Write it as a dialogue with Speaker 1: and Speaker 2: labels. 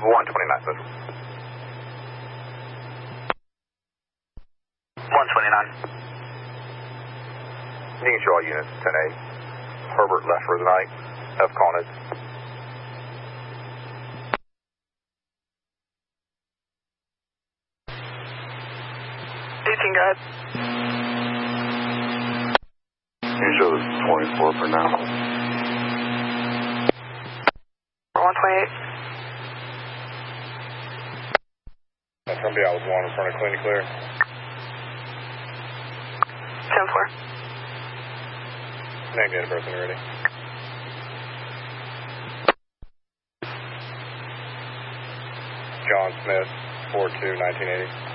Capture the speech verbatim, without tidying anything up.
Speaker 1: one twenty-nine, Central. one twenty-nine. You can show all units, ten eight. Herbert left for the night. Have Connet.
Speaker 2: eighteen, guys.
Speaker 1: You show this twenty-four for now.
Speaker 2: one twenty-eight.
Speaker 1: That's going to be out with one in front of clean and clear.
Speaker 2: ten four.
Speaker 1: Name, date of birth, when you're ready. John Smith, four two nineteen eighty.